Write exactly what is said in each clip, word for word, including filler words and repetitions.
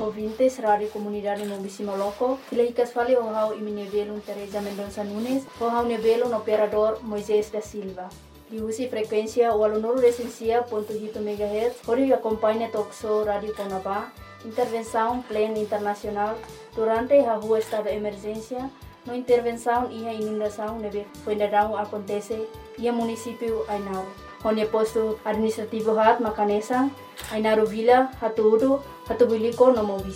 ouvintes, Rádio Comunidade Mobisi Moloco. Filahicas fali o hau iminebelo Teresa Mendonça Nunes, o hau nebelo no operador Moisés da Silva. Diusi frequência o aluno recensia ponto oito megahertz, hori acompanha Toxo Rádio Conabá, intervenção plena internacional durante a rua estado de emergência, no intervenção e a inundação neve fuendarão acontece e a município Ainaro. Onde posto administrativo hat Macanesa, Ainaro Vila, Hatuudo, Hatubiliko no Mobisi.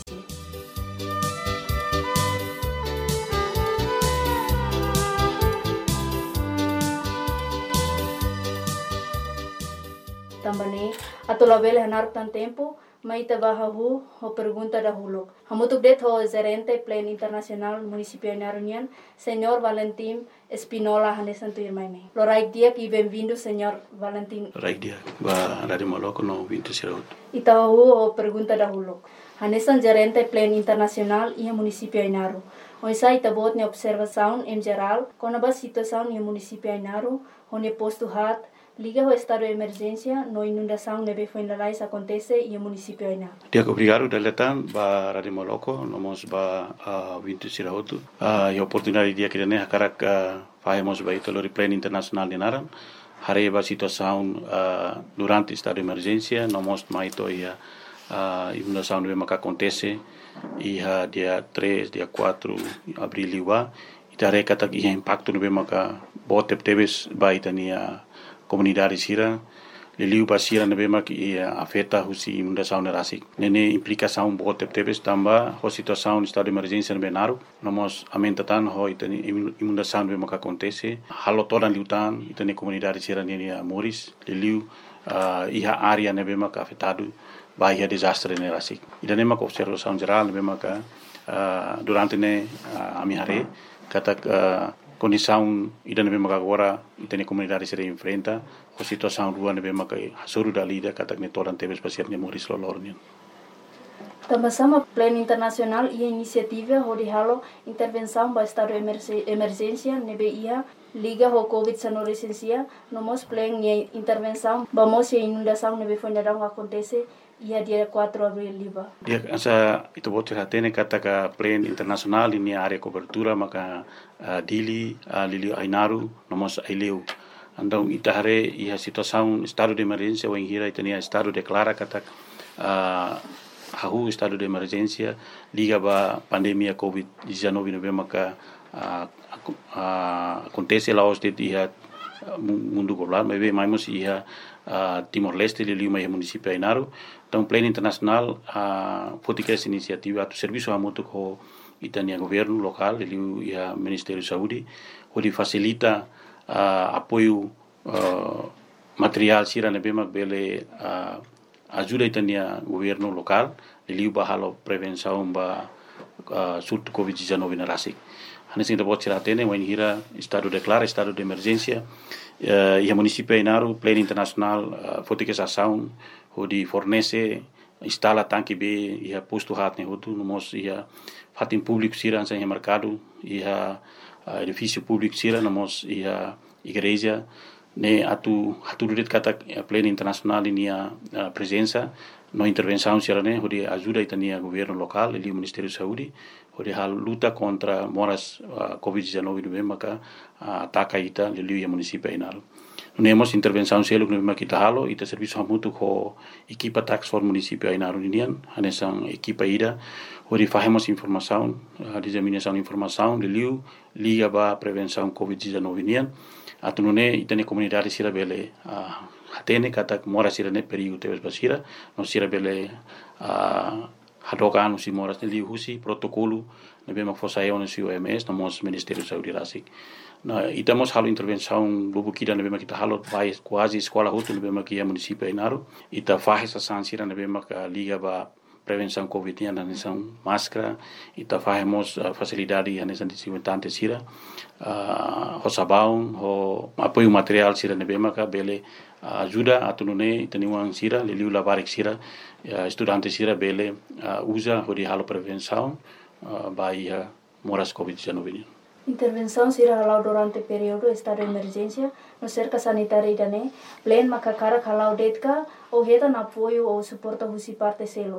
Também, atolabel hanar tan tempo, maita bahahu ho pergunta da huluk. Hamutuk det ho gerente plan internacional municipio Ainarunian, senhor Valentim Espinola Hanesanto Irmaime. Loraik dia e bem-vindo, senhor Valentim. Loraik dia, ba Rádio Moloco no vinte Siraut. Itahu ho pergunta da huluk. Hanesan gerente plan internacional e municipio Ainaru. Oisa itabot ne observação em geral, com a situação no municipio Ainaru, onde posto hat liga o estado de emergência, no inundação neve fuendalais acontece e o município Aina. Dia obrigado da letan ba Rádio Moloco, nomos ba vinte Siraut. A oportunidade dia que ne hakarak fazemos ba itolori plan internacional de Naran. Hare ba situação durante estado de emergência, nomos maito ia inundação neve maka acontece e dia três, dia quatro abril liwa. Itare kata ia impacto neve maka botep teves ba itania comunidade sira liliu basira nebe mak i afeta husi inundação nerasik nene implicação bote tebes tamba ho situação estado de emergência nebe naru nomos amentatan ho itani inundação nebe mak acontece halo todan liutan itani comunidade sira nene moris liliu uh, iha área nebe mak afetado bahia desastre nerasik idane mak observação geral nebe mak uh, durante ne uh, amihare kata uh, condição ida nebe maka agora itene comunidade se enfrenta a situação rua nebe maka hasuru dalida kata ne toran tebes pasir ne moris lolornian. Também plano internacional e iniciativa hori halo intervenção ba estado de emergência nebe ia liga ho covid dezenove licencia nomos plan e intervenção vamos e inundação nebe fuendarão acontece ia dia quatro de abril liba. Dia asa itu botir hatene kata ka plan internasional ini area cobertura maka uh, dili uh, lili Ainaru nomos aileu. Andong itahare ia situação estado de emergência o ingira itania estado declara kata uh, hahu estado de emergência liga ba pandemia covid dezenove nove maka uh, uh, acontece lá os de ia mundo global mas mais ia uh, Timor Leste lili mai município Ainaru. Então, plano internacional, a fotica essa iniciativa, o serviço a muito com itania governo local, ele e a Ministério da Saúde, onde facilita uh, apoio uh, material sira nebema bele uh, ajuda itania governo local, ele ba halo prevenção ba uh, surto covid dezenove na rasik. Hanesin da bot sira tene, wen hira estado declara estado de emergência, uh, e a município Ainaru, plano internacional, uh, fotica essa ação onde fornece instala tanque B e a posto hat ne hotu nomos ia fatin público sira sem mercado e a edifício público sira nomos ia igreja ne atu atu det kata plano internacional inia presença no intervenção sira ne onde ajuda itania governo local e o Ministério da Saúde onde a luta contra moras covid dezenove no maka ataca ita lili e município Ainaru. Nemos intervenção selo no makita halo ita serviço hamutu ko equipa tax for município Ainaru Indian hanesan equipa ida ori fazemos informação a disseminação de informação de liu liga ba prevenção covid dezenove Indian atunune itane comunidade sira bele hatene kata mora sira ne perigo tebes basira no sira bele hadokan si moras ne liu husi protocolo ne bema fosaio no O M S no mos Ministério da Saúde rasik. Na itamos halo intervenção lubu kida nebe makita halo vai quase escola hutu nebe makia município Ainaru ita faz essa sansira nebe maka liga ba prevenção covid na nação máscara ita fazemos uh, facilidade na nação desinfetante sira uh, ho sabão ho apoio material sira nebe maka bele uh, ajuda atunune itaniwang sira liliu labarik sira uh, estudante sira bele uh, usa ho di halo prevenção uh, by uh, moras covid dezenove. Intervenção será halau durante o período estado de emergência no cerca sanitária idane, plen makakara halau detka ou reta na apoio ou suporta husi parte selok.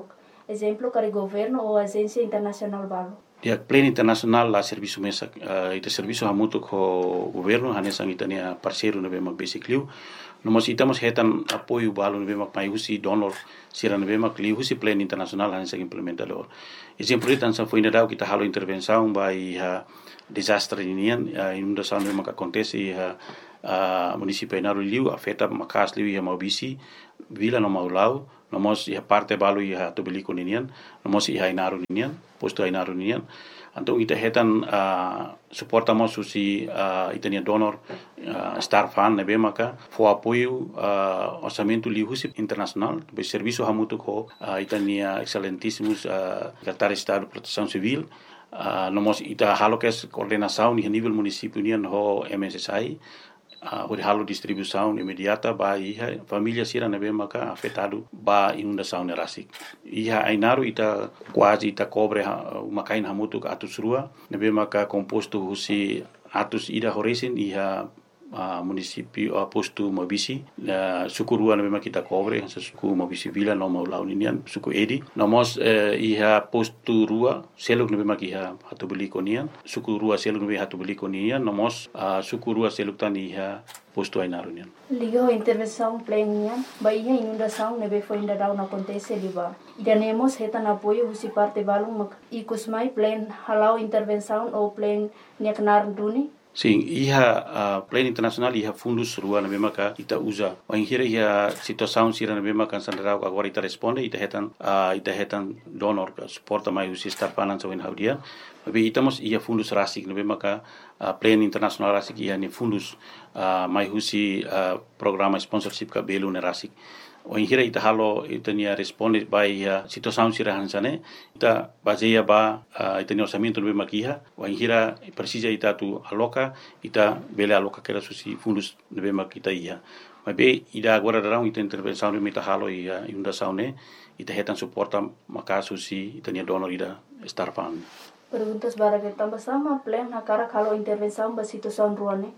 exemplo para governo ou agência internacional balo. Ya plan internasional la serviço mesa uh, ita serviço hamutu ko governo hanesang itania parceiro na bemak basic liu nomos itamos hetan apoio balo na bemak mai husi donor sira na bemak liu husi plan internasional hanesang implementador exemplo itan sa foi nadau kita halo intervenção by ha desastre inian uh, inundação na bemak acontece ha uh, município Inaru liu afeta makas liu ya maubisi vila no maulau nomos ia parte balu ia tobeliko ninian nomos ia Inaru ninian posto Inaru ninian anto ita hetan uh, suportamos susi uh, itania donor uh, star fan nebe maka fo apoio uh, orçamento lihusi internacional be serviço hamutu ko uh, itania excelentíssimos uh, secretário de Estado de Proteção Civil uh, nomos ita halo kes coordenação ni nível município nian ho M S S I Uh, halo distribuição imediata ba iha família sira nebe maka afetado ba inundação nerasik iha Inaru ita quase ita cobre uh, makain hamutu atus rua nebe maka composto husi atus ida horesin iha uh, município uh, posto Mabisi uh, suku rua nebe maka kita cobre suku Mabisi vila no mau ninian suku edi nomos uh, iha posto rua seluk nebe maka iha hatu beli konian suku rua seluk nebe hatu beli konian nomos uh, suku rua seluk tani iha posto Inaru nian ligo intervenção plenian ba iha inundação nebe foi ainda não acontece liba idanemos hetan apoio husi parte balung mak ikusmai plan halau intervenção ou plan niaknar duni. Sim, iha uh, plan internasional iha fundus rua na memaka ita usa. O inhira iha situação sira na memaka sandarau agora ita responde ita hetan uh, ita hetan donor suporta mai usi star finance wen haudia. Tapi itamos iha fundus rasik na memaka uh, plan internasional rasik iha ni fundus uh, mai usi uh, programa sponsorship ka belu na rasik. O inhira ita halo ita nia responde by uh, situação sira hansane ita baseia ba uh, ita nia orçamento no makiha o inhira precisa ita tu aloca ita bele aloca que era susi fundos no makita ia mas be ida agora darão ita intervenção no mita halo ia inundação ne ita hetan suporta makasu si ita nia donor ida star fund. Perguntas bara que tambah sama plan na cara kalau intervenção ba situação ruane.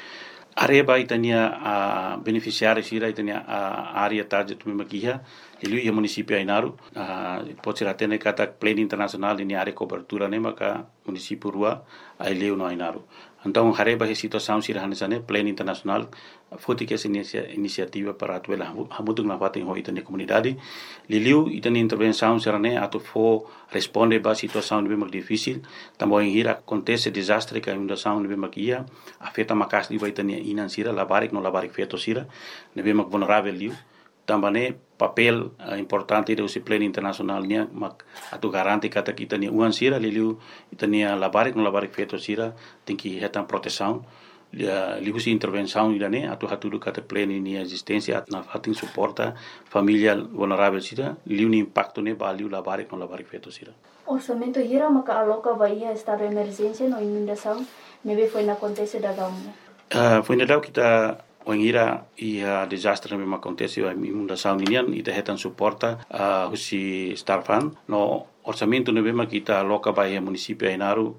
Areba itania a uh, beneficiário sira itania a uh, área target tu makiha ele ia município Inaru uh, pode ser até kata plan internacional ini área cobertura ne maka município rua ai no Inaru então areba he situação sira hanesane plan internacional foti que essa iniciativa para atuela hamutuk na fatin ho itania comunidade liliu itania intervenção sira ne atu fo responde ba situação de bem difícil também hira acontece desastre que inundação de bem makia afeta makas di itania inan sira labarik no labarik feto sira ne bem vulnerável liu também papel uh, importante do plan internacional nia mak atu garanti kata kita ni uan sira liliu itania labarik no labarik feto sira tem que hetan proteção liu si intervenção idane atu hatu kata plan ni existência na fatin suporta família vulnerável sira liu ni impacto ne value labarik no labarik feto sira orçamento hira maka aloca bahia estado de emergência no inundação nebe foi na acontece da gamu uh, foi na dau kita o ingira ia desastre me acontece a inundação inian ita hetan suporta uh, husi starfan no orçamento ne bema kita loka bahia município Inaru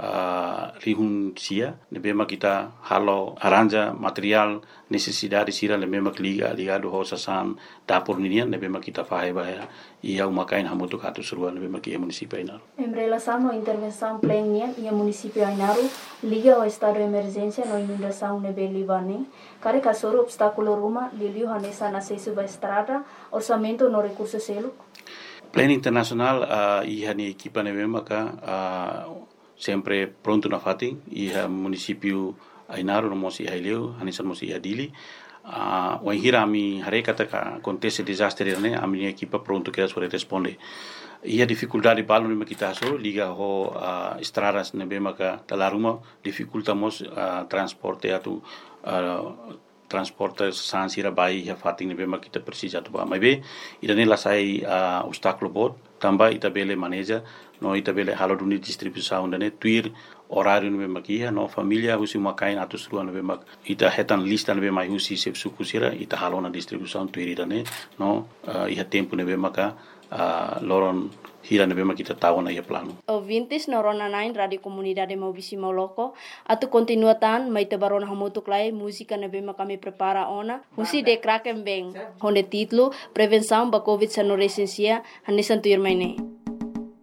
uh, rihun sia ne bema kita halo aranja material necessidade sira ne bema liga ligado ho sasan dapur inian ne bema kita fahe bahia ia umakain hamutu katu surua ne bema kia município Inaru em relação à intervenção plenian ia município Inaru liga ao estado de emergência no inundação ne belibane care kasoro obstáculo ruma liliu hanesa na acesso ba estrada orçamento no recurso selo plan internacional uh, iha ni equipa ne maka uh, sempre pronto na fatin iha município Inaru no mosi haileu hanesa mosi adili uh, o hira mi hareka ta acontece desastre ne ami equipa pronto que as responde ia dificuldade balu ne kita so liga ho uh, estradas ne maka talaruma dificultamos uh, transporte atu uh, transporte sansira bai ya fatin ne bema kita precisa tu ba mai ida ne la sai uh, obstáculo bot tamba ita bele manager no ita bele halo duni distribuição ne tuir horário ne bema kia no família husi makain atus rua ne bema ita hetan lista ne bema husi sep sukusira ita halo na distribuição tuir ida ne no uh, iha tempo ne bema ka uh, loron hira na bema kita tahu na ia plano. Ouvintes na Rona Nine Radio Comunidade Maubisi Moloko, atu continuatan mai te barona hamutuk lai música na bema kami prepara ona, musi de kraken beng, honde titlo prevenção ba covid sa no resensia, hanisan tuir mai ne.